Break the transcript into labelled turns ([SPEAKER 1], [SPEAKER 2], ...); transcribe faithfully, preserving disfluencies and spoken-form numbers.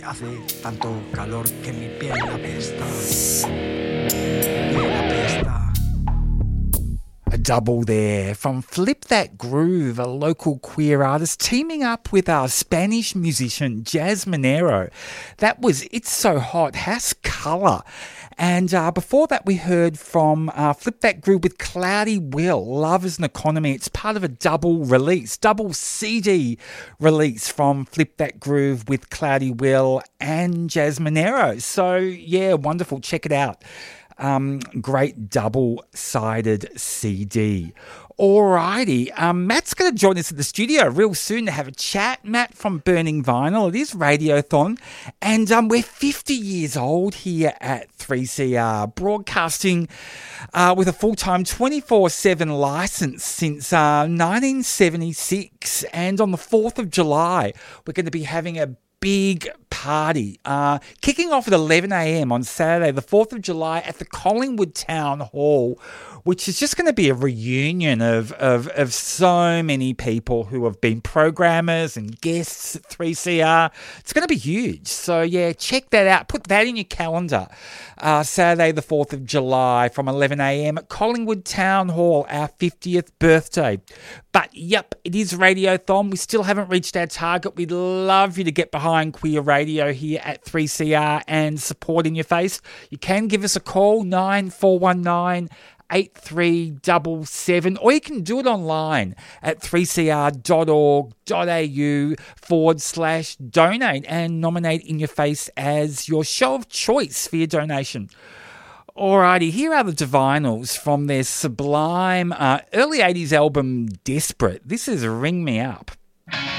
[SPEAKER 1] hace tanto calor que mi piel apesta. Piel apesta.
[SPEAKER 2] A double there from Flip That Groove, a local queer artist teaming up with our Spanish musician Jazz Monero. That was It's So Hot, Has Colour. And uh, before that we heard from uh, Flip That Groove with Cloudy Will, Love is an Economy. It's part of a double release, double C D release from Flip That Groove with Cloudy Will and Jazz Monero. So yeah, wonderful, check it out. Um, great double-sided C D. Alrighty, um, Matt's going to join us at the studio real soon to have a chat. Matt from Burning Vinyl. It is Radiothon, and um, we're fifty years old here at three C R, broadcasting uh, with a full-time twenty-four seven licence since uh, nineteen seventy-six. And on the fourth of July, we're going to be having a big party, uh, kicking off at eleven a.m. on Saturday, the fourth of July at the Collingwood Town Hall, which is just going to be a reunion of, of, of so many people who have been programmers and guests at three C R. It's going to be huge. So, yeah, check that out. Put that in your calendar. Uh, Saturday, the fourth of July from eleven a.m. at Collingwood Town Hall, our fiftieth birthday. But, yep, it is Radiothon. We still haven't reached our target. We'd love you to get behind queer radio here at three C R and support in your face. You can give us a call, nine four one nine, eight three seven seven, or you can do it online at three c r dot org dot a u forward slash donate and nominate In Your Face as your show of choice for your donation. Alrighty, here are the Divinals from their sublime uh, early eighties album Desperate. This is Ring Me Up.